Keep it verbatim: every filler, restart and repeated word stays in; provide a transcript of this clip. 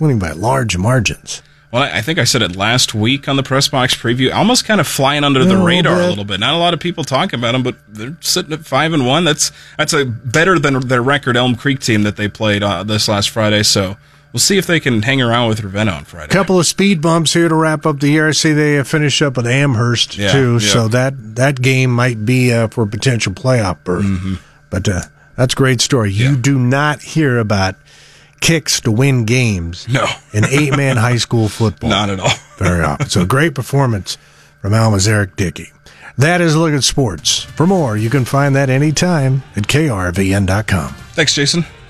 winning by large margins. Well, I think I said it last week on the Press Box preview. Almost kind of flying under the a radar bit. a little bit. Not a lot of people talking about them, but they're sitting at five and one. That's that's a better than their record Elm Creek team that they played uh, this last Friday. So we'll see if they can hang around with Ravenna on Friday. Couple of speed bumps here to wrap up the year. I see they finish up with Amherst Yeah, too, yeah. so that that game might be uh, for a potential playoff berth. Mm-hmm. But uh, that's a great story. You Yeah. do not hear about kicks to win games No. in eight-man high school football. Not at all. Very often. So great performance from Alma's Eric Dickey. That is a look at sports. For more, you can find that anytime at K R V N dot com. Thanks, Jason.